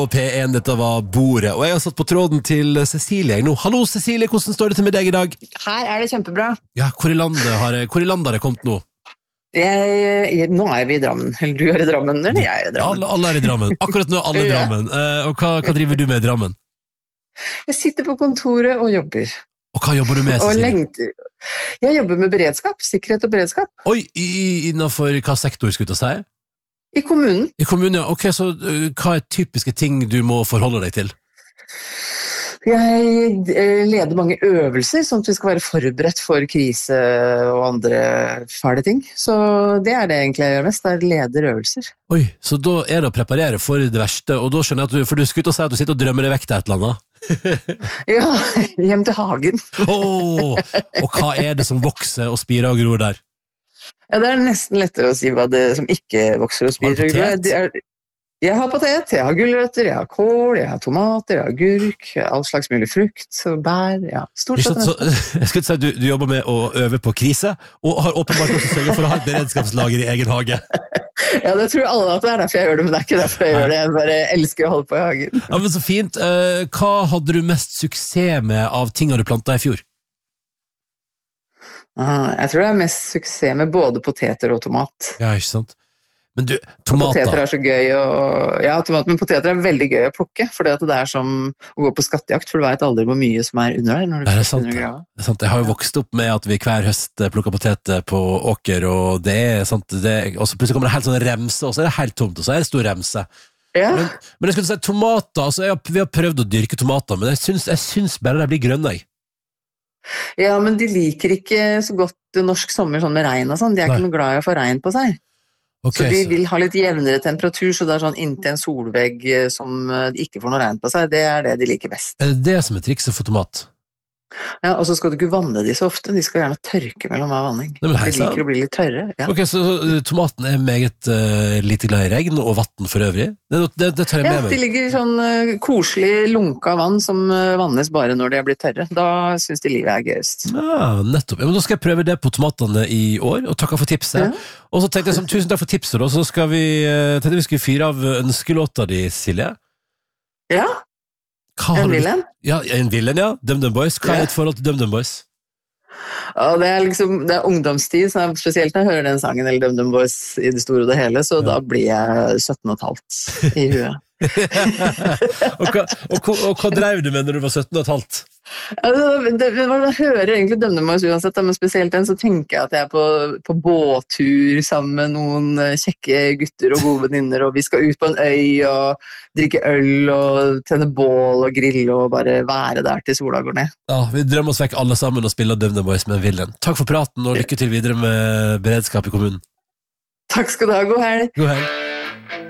Og P1, dette var Bordet. Og jeg har satt på tråden til Cecilie nå. Hallo Cecilie, hvordan står det til med deg i dag? Her det kjempebra. Ja, hvor i landet har det kommet nå? Nå vi i Drammen. Eller du i Drammen, eller jeg i Drammen? Alle i Drammen. Akkurat nå alle i Drammen. Og hva driver du med i Drammen? Jeg sitter på kontoret og jobber. Og hva jobber du med, Cecilie? Jeg jobber med beredskap, sikkerhet og beredskap. Oi, innenfor hva sektor skulle du si? I kommunen. I kommunen, ja. Ok, så hva typiske ting du må forholde deg til? Jeg leder mange øvelser, sånn at vi skal være forberedt for krise og andre fæle ting. Så det det egentlig jeg gjør mest, det leder øvelser. Oi, så da det å preparere for det verste, og da skjønner jeg at for du skulle ut og si at du sitter og drømmer deg vekk til et eller annet. Ja, hjem til hagen. Og hva det som vokser og spirer og gror der? Ja, det nesten lettere å si hva det som ikke vokser og spirer og gror. Jeg har potet, jeg har gulrøtter, jeg har kål, jeg har tomater, jeg har gurk, all slags mulig frukt, bær, ja, stort sett. Så, jeg skulle si at du jobber med å øve på krise, og har åpenbart også sørget for å ha et beredskapslager i egen hage. Ja, det tror alle at det derfor jeg gjør det, men det ikke derfor jeg gjør det. Jeg bare elsker å holde på i hagen. Ja, men så fint. Hva hadde du mest suksess med av tingene du plantet i fjor? Jeg tror jeg har mest suksess med både poteter og tomat. Ja, ikke sant? Men du, tomater... Poteter så gøy ja, men poteter veldig gøy å plukke, for det som å gå på skattejakt, for du vet aldri hvor mye som under der. Når du det sant, det sant. Jeg har jo vokst opp med at vi hver høst plukker poteter på åker, og det sant, og så plutselig kommer det helt sånn remse, og så det helt tomt, og så det stor remse. Ja. Men jeg skulle si tomater, altså vi har prøvd å dyrke tomater, men jeg syns bare de blir grønne, jeg. Ja, men de liker ikke så godt norsk sommer sånn med regn og sånn, de ikke noe glad i å få regn på seg. Okay, så de vil ha litt jevnere temperatur, så det sånn inntil en solvegg som de ikke får noe regn på seg, det det de liker best. Det det som trikset for tomat? Ja, og så skal du ikke vanne de så ofte, de skal gjerne tørke mellom hver vanning. De liker å bli litt tørre. Ja. Ok, så tomaten meget lite glad i regn og vatten for øvrig? Det tar jeg med meg. Ja, de ligger i sånn koselig lunka vann som vannes bare når de blitt tørre. Da synes de livet gøyest. Ja, nettopp. Ja, men da skal jeg prøve det på tomatene i år, og takker for tipset. Ja. Og så tenkte jeg som tusen takk for tipset, og så skal vi fyre av ønskelåta di, Silje. Ja. En Villen? Ja, en Villen, ja. DumDum Boys. Hva et forhold til DumDum Boys? Ja, det det ungdomstid, så spesielt når jeg hører den sangen eller DumDum Boys i det store og det hele, så da blir jeg 17,5 i huet. og hva drev du med når du var 17,5? Jeg hører egentlig DumDum Boys uansett, men spesielt den så tenker jeg at jeg på båttur sammen med noen kjekke gutter og gode venninner, og vi skal ut på en øy og drikke øl og tenne bål og grille og bare være der til sola går ned. Ja, vi drømmer oss vekk alle sammen og spiller DumDum Boys med Villen. Takk for praten og lykke til videre med beredskap i kommunen. Takk skal du ha, god helg. God helg.